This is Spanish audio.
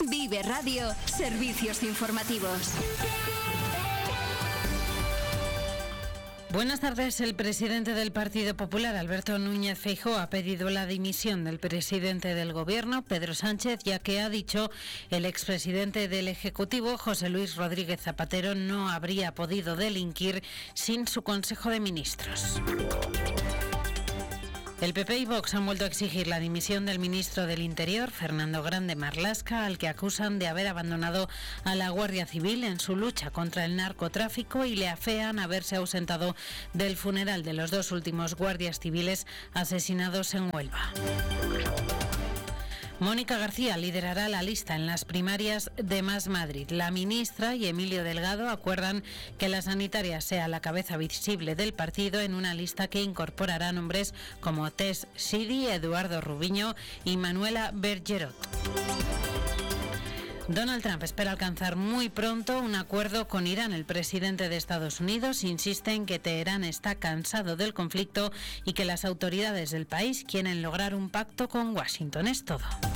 Vive Radio, servicios informativos. Buenas tardes. El presidente del Partido Popular, Alberto Núñez Feijóo, ha pedido la dimisión del presidente del Gobierno, Pedro Sánchez, ya que ha dicho el expresidente del Ejecutivo, José Luis Rodríguez Zapatero, no habría podido delinquir sin su Consejo de Ministros. El PP y Vox han vuelto a exigir la dimisión del ministro del Interior, Fernando Grande Marlaska, al que acusan de haber abandonado a la Guardia Civil en su lucha contra el narcotráfico y le afean haberse ausentado del funeral de los dos últimos guardias civiles asesinados en Huelva. Mónica García liderará la lista en las primarias de Más Madrid. La ministra y Emilio Delgado acuerdan que la sanitaria sea la cabeza visible del partido en una lista que incorporará nombres como Tess Sidi, Eduardo Rubiño y Manuela Bergerot. Donald Trump espera alcanzar muy pronto un acuerdo con Irán. El presidente de Estados Unidos insiste en que Teherán está cansado del conflicto y que las autoridades del país quieren lograr un pacto con Washington. Es todo.